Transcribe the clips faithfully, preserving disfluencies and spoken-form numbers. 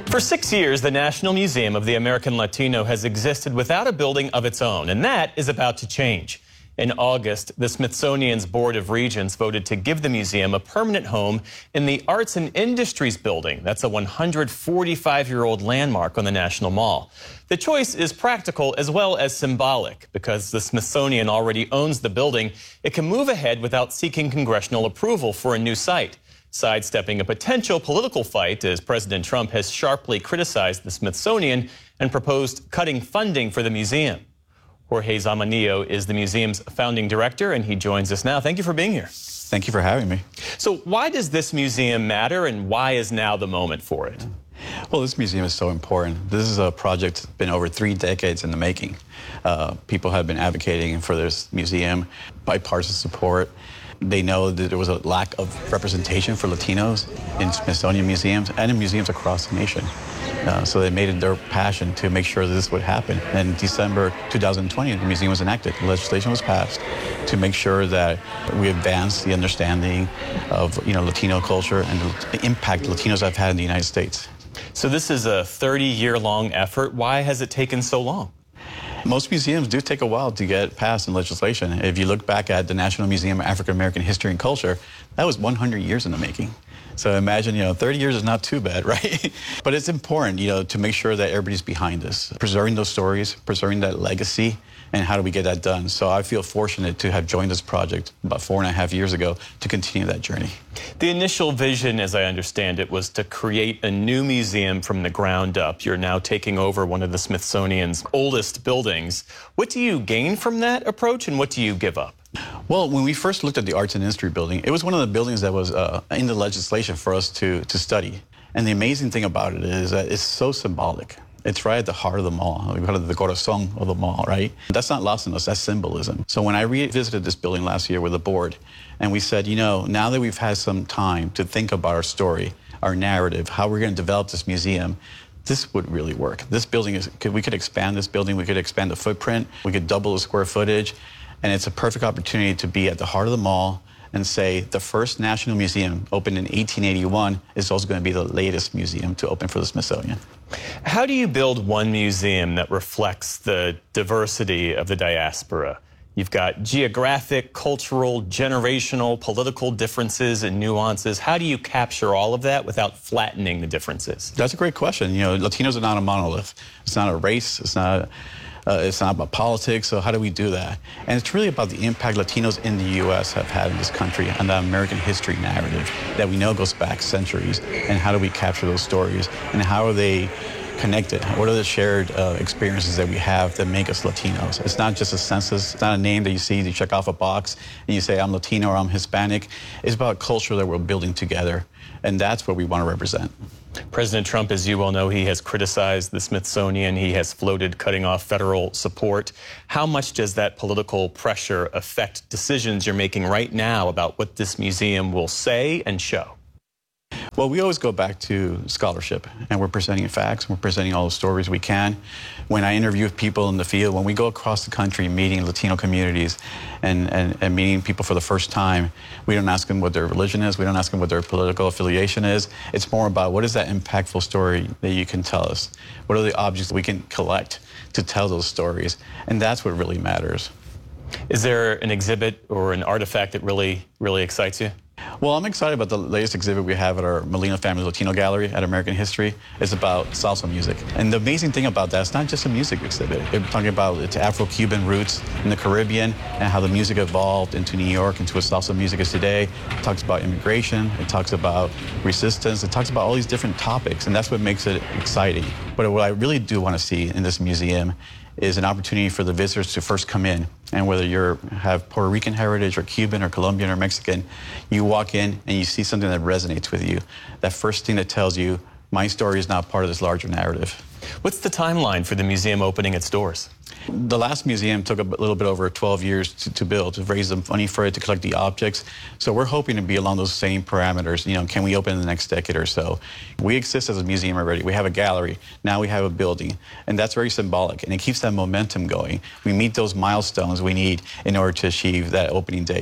For six years, the National Museum of the American Latino has existed without a building of its own, and that is about to change. In August, the Smithsonian's Board of Regents voted to give the museum a permanent home in the Arts and Industries Building. That's a one hundred forty-five-year-old landmark on the National Mall. The choice is practical as well as symbolic. Because the Smithsonian already owns the building, it can move ahead without seeking congressional approval for a new site, sidestepping a potential political fight as President Trump has sharply criticized the Smithsonian and proposed cutting funding for the museum. Jorge Zamanillo is the museum's founding director, and he joins us now. Thank you for being here. Thank you for having me. So why does this museum matter, and why is now the moment for it? Well, this museum is so important. This is a project that's been over three decades in the making. Uh, people have been advocating for this museum, bipartisan support. They know that there was a lack of representation for Latinos in Smithsonian museums and in museums across the nation. Uh, so they made it their passion to make sure that this would happen. In December two thousand twenty, the museum was enacted. Legislation was passed to make sure that we advance the understanding of, you know, Latino culture and the impact Latinos have had in the United States. So this is a thirty-year-long effort. Why has it taken so long? Most museums do take a while to get passed in legislation. If you look back at the National Museum of African American History and Culture, that was one hundred years in the making. So imagine, you know, thirty years is not too bad, right? But it's important, you know, to make sure that everybody's behind us, preserving those stories, preserving that legacy, and how do we get that done? So I feel fortunate to have joined this project about four and a half years ago to continue that journey. The initial vision, as I understand it, was to create a new museum from the ground up. You're now taking over one of the Smithsonian's oldest buildings. What do you gain from that approach, and what do you give up? Well, when we first looked at the Arts and Industry Building, it was one of the buildings that was uh, in the legislation for us to, to study. And the amazing thing about it is that it's so symbolic. It's right at the heart of the mall. We call it the corazón of the mall, right? That's not lost on us. That's symbolism. So when I revisited this building last year with the board, and we said, you know, now that we've had some time to think about our story, our narrative, how we're going to develop this museum, this would really work. This building is, we could expand this building. We could expand the footprint. We could double the square footage. And it's a perfect opportunity to be at the heart of the mall and say the first national museum opened in eighteen eighty-one is also going to be the latest museum to open for the Smithsonian. How do you build one museum that reflects the diversity of the diaspora? You've got geographic, cultural, generational, political differences and nuances. How do you capture all of that without flattening the differences? That's a great question. You know, Latinos are not a monolith. It's not a race. It's not a Uh, it's not about politics, so how do we do that? And it's really about the impact Latinos in the U S have had in this country and the American history narrative that we know goes back centuries. And how do we capture those stories? And how are they connected? What are the shared uh, experiences that we have that make us Latinos? It's not just a census. It's not a name that you see, you check off a box, and you say, I'm Latino or I'm Hispanic. It's about culture that we're building together, and that's what we want to represent. President Trump, as you well know, he has criticized the Smithsonian. He has floated cutting off federal support. How much does that political pressure affect decisions you're making right now about what this museum will say and show? Well, we always go back to scholarship, and we're presenting facts, we're presenting all the stories we can. When I interview people in the field, when we go across the country meeting Latino communities and, and, and meeting people for the first time, we don't ask them what their religion is, we don't ask them what their political affiliation is. It's more about what is that impactful story that you can tell us? What are the objects that we can collect to tell those stories? And that's what really matters. Is there an exhibit or an artifact that really, really excites you? Well, I'm excited about the latest exhibit we have at our Molina Family Latino Gallery at American History. It's about salsa music. And the amazing thing about that, it's not just a music exhibit. We're talking about its Afro-Cuban roots in the Caribbean and how the music evolved into New York, into what salsa music is today. It talks about immigration. It talks about resistance. It talks about all these different topics, and that's what makes it exciting. But what I really do want to see in this museum is an opportunity for the visitors to first come in. And whether you have Puerto Rican heritage or Cuban or Colombian or Mexican, you walk in and you see something that resonates with you. That first thing that tells you, my story is not part of this larger narrative. What's the timeline for the museum opening its doors? The last museum took a little bit over twelve years to, to build, to raise the money for it, to collect the objects. So we're hoping to be along those same parameters. You know, can we open in the next decade or so? We exist as a museum already. We have a gallery. Now we have a building. And that's very symbolic. And it keeps that momentum going. We meet those milestones we need in order to achieve that opening date.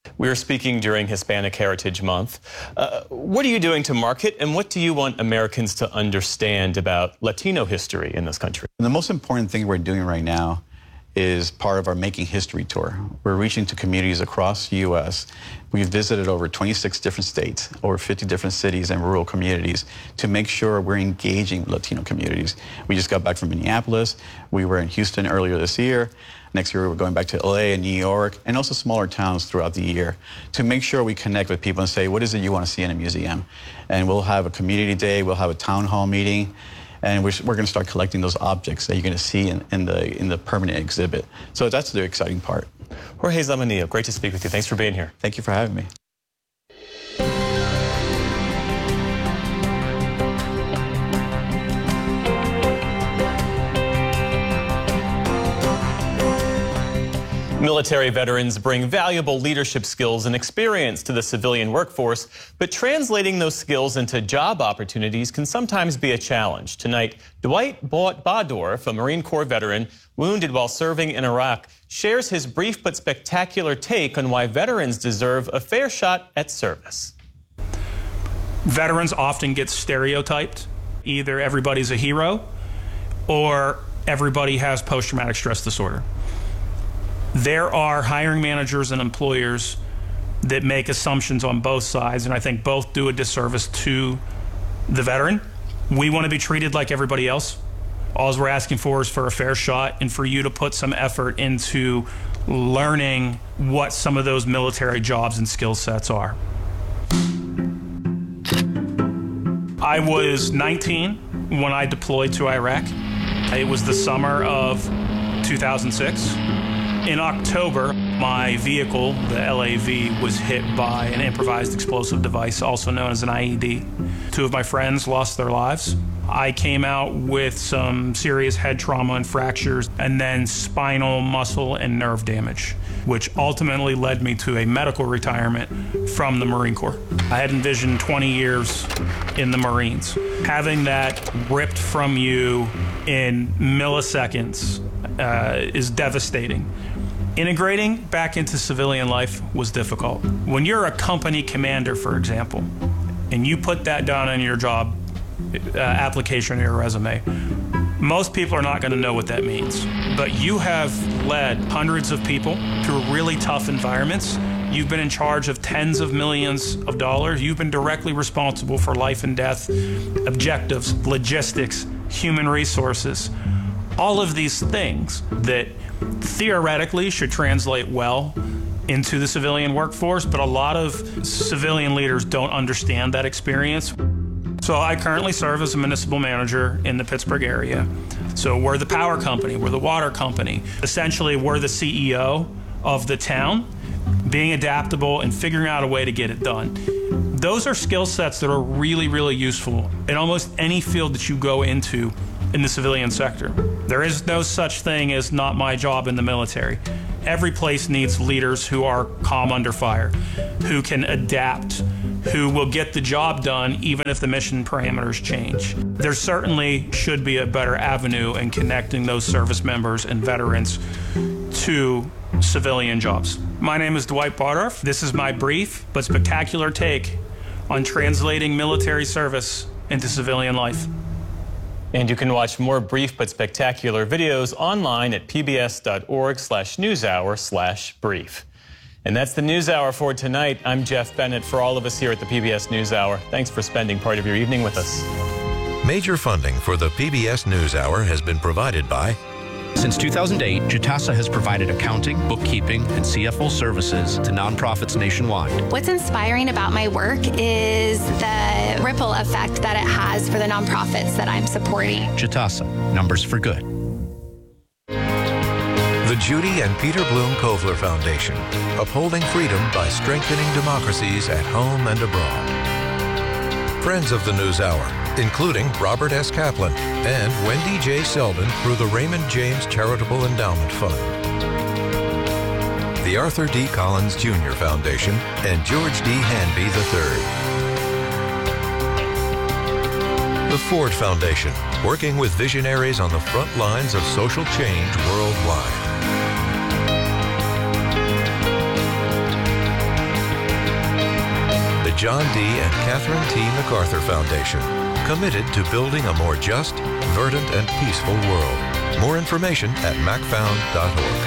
We are speaking during Hispanic Heritage Month. Uh, what are you doing to market, and what do you want Americans to understand about Latino history in this country? And the most important thing we're doing right now is part of our Making History tour. We're reaching to communities across the U S We've visited over twenty-six different states, over fifty different cities and rural communities to make sure we're engaging Latino communities. We just got back from Minneapolis. We were in Houston earlier this year. Next year, we're going back to L A and New York, and also smaller towns throughout the year to make sure we connect with people and say, what is it you want to see in a museum? And we'll have a community day, we'll have a town hall meeting, and we're, we're going to start collecting those objects that you're going to see in, in, the, in the permanent exhibit. So that's the exciting part. Jorge Zamanillo, great to speak with you. Thanks for being here. Thank you for having me. Military veterans bring valuable leadership skills and experience to the civilian workforce, but translating those skills into job opportunities can sometimes be a challenge. Tonight, Dwight Bawdorf, a Marine Corps veteran wounded while serving in Iraq, shares his brief but spectacular take on why veterans deserve a fair shot at service. Veterans often get stereotyped. Either everybody's a hero or everybody has post-traumatic stress disorder. There are hiring managers and employers that make assumptions on both sides, and I think both do a disservice to the veteran. We want to be treated like everybody else. All we're asking for is for a fair shot and for you to put some effort into learning what some of those military jobs and skill sets are. I was nineteen when I deployed to Iraq. It was the summer of two thousand six. In October, my vehicle, the L A V, was hit by an improvised explosive device, also known as an I E D. Two of my friends lost their lives. I came out with some serious head trauma and fractures, and then spinal, muscle, and nerve damage, which ultimately led me to a medical retirement from the Marine Corps. I had envisioned twenty years in the Marines. Having that ripped from you in milliseconds uh, is devastating. Integrating back into civilian life was difficult. When you're a company commander, for example, and you put that down on your job uh, application or your resume, most people are not going to know what that means. But you have led hundreds of people through really tough environments. You've been in charge of tens of millions of dollars. You've been directly responsible for life and death, objectives, logistics, human resources. All of these things that theoretically should translate well into the civilian workforce, but a lot of civilian leaders don't understand that experience. So I currently serve as a municipal manager in the Pittsburgh area. So we're the power company, we're the water company. Essentially, we're the C E O of the town, being adaptable and figuring out a way to get it done. Those are skill sets that are really, really useful in almost any field that you go into in the civilian sector. There is no such thing as not my job in the military. Every place needs leaders who are calm under fire, who can adapt, who will get the job done even if the mission parameters change. There certainly should be a better avenue in connecting those service members and veterans to civilian jobs. My name is Dwight Bawdorf. This is my brief but spectacular take on translating military service into civilian life. And you can watch more brief but spectacular videos online at pbs.org slash newshour slash brief. And that's the NewsHour for tonight. I'm Jeff Bennett. For all of us here at the P B S NewsHour, thanks for spending part of your evening with us. Major funding for the P B S NewsHour has been provided by... Since two thousand eight, Jitasa has provided accounting, bookkeeping, and C F O services to nonprofits nationwide. What's inspiring about my work is the ripple effect that it has for the nonprofits that I'm supporting. Jitasa, numbers for good. The Judy and Peter Bloom Kovler Foundation, upholding freedom by strengthening democracies at home and abroad. Friends of the NewsHour, including Robert S. Kaplan and Wendy J. Selden through the Raymond James Charitable Endowment Fund. The Arthur D. Collins Junior Foundation and George D. Hanby the third. The Ford Foundation, working with visionaries on the front lines of social change worldwide. John D. and Catherine T. MacArthur Foundation, committed to building a more just, verdant, and peaceful world. More information at mac found dot org.